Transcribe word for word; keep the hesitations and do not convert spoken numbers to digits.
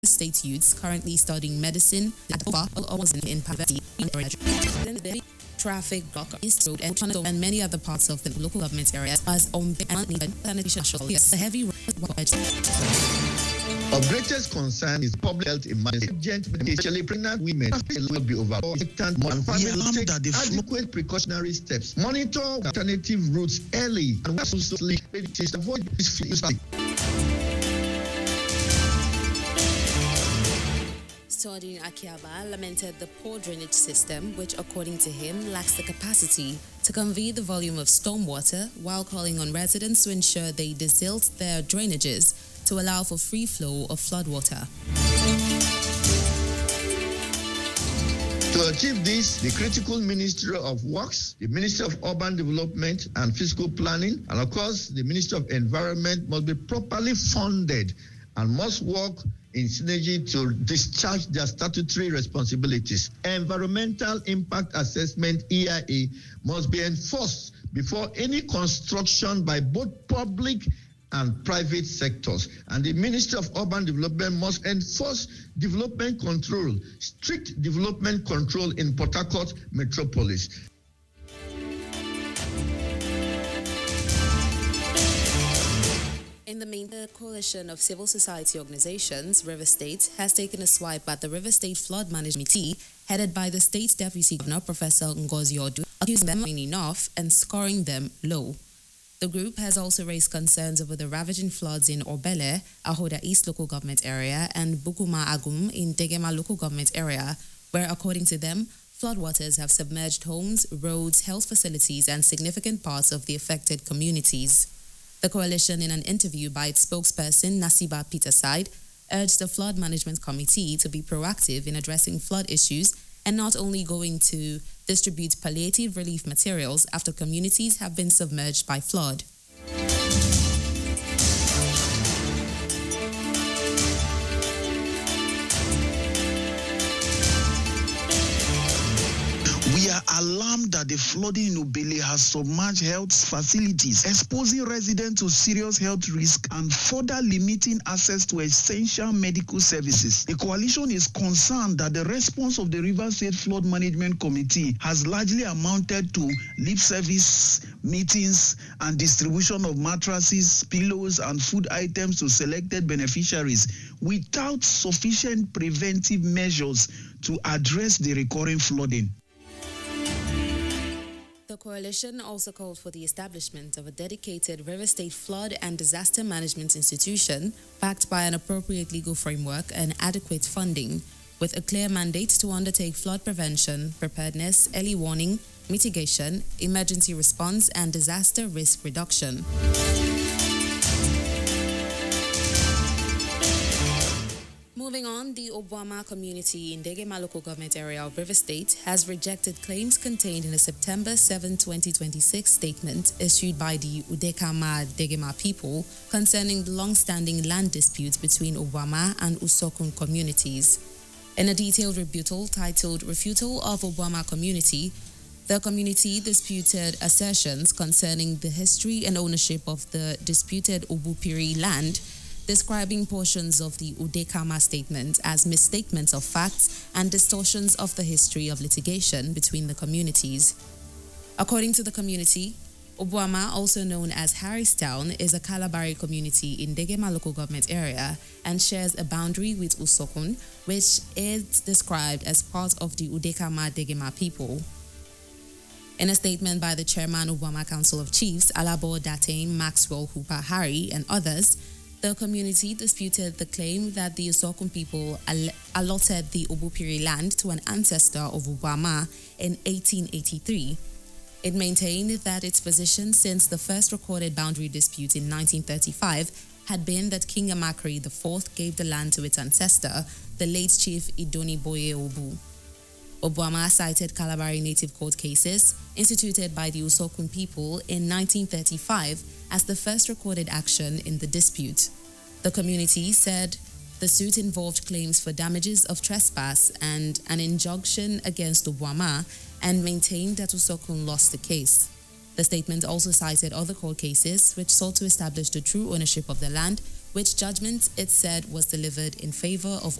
State youths currently studying medicine at Over or was in poverty traffic block East Road and, and many other parts of the local government areas as on the heavy road. Of greatest concern is public health emergency. Especially pregnant women will be over and families will take adequate precautionary steps. Monitor alternative routes early and avoid this. Sordin Akiaba lamented the poor drainage system, which, according to him, lacks the capacity to convey the volume of stormwater, while calling on residents to ensure they desilt their drainages to allow for free flow of floodwater. To achieve this, the critical Ministry of Works, the Ministry of Urban Development and Fiscal Planning, and of course the Ministry of Environment must be properly funded and must work in synergy to discharge their statutory responsibilities. Environmental Impact Assessment E I A must be enforced before any construction by both public and private sectors. And the Ministry of Urban Development must enforce development control, strict development control in Port Harcourt metropolis. In the main, the coalition of civil society organizations, River State, has taken a swipe at the River State Flood Management Committee, headed by the state's Deputy Governor, Professor Ngozi Odu, accusing them of being enough and scoring them low. The group has also raised concerns over the ravaging floods in Obele, Ahoda East Local Government Area, and Bukuma Agum in Degema Local Government Area, where, according to them, floodwaters have submerged homes, roads, health facilities, and significant parts of the affected communities. The coalition, in an interview by its spokesperson, Nasiba Peterside, urged the Flood Management Committee to be proactive in addressing flood issues and not only going to distribute palliative relief materials after communities have been submerged by flood. We are alarmed that the flooding in Obele has submerged health facilities, exposing residents to serious health risk and further limiting access to essential medical services. The coalition is concerned that the response of the River State Flood Management Committee has largely amounted to lip service meetings and distribution of mattresses, pillows, and food items to selected beneficiaries without sufficient preventive measures to address the recurring flooding. The coalition also called for the establishment of a dedicated River State Flood and Disaster Management Institution backed by an appropriate legal framework and adequate funding, with a clear mandate to undertake flood prevention, preparedness, early warning, mitigation, emergency response, and disaster risk reduction. Moving on, the Obuama community in Degema Local Government Area of River State has rejected claims contained in a September seventh, twenty twenty-six statement issued by the Udekama Degema people concerning the long-standing land disputes between Obuama and Usokun communities. In a detailed rebuttal titled Refutal of Obuama Community, the community disputed assertions concerning the history and ownership of the disputed Obupiri land, describing portions of the Udekama statement as misstatements of facts and distortions of the history of litigation between the communities. According to the community, Obuama, also known as Harristown, is a Kalabari community in Degema Local Government Area and shares a boundary with Usokun, which is described as part of the Udekama Degema people. In a statement by the chairman of Obuama Council of Chiefs, Alabo Datain, Maxwell Hooper Harry, and others, the community disputed the claim that the Usokun people all- allotted the Obupiri land to an ancestor of Obuama in eighteen eighty-three. It maintained that its position since the first recorded boundary dispute in nineteen thirty-five had been that King Amakri the fourth gave the land to its ancestor, the late Chief Idoni Boye Obu. Obuama cited Kalabari native court cases instituted by the Usokun people in nineteen thirty-five as the first recorded action in the dispute. The community said the suit involved claims for damages of trespass and an injunction against Obuama and maintained that Usokun lost the case. The statement also cited other court cases which sought to establish the true ownership of the land, which judgment it said was delivered in favor of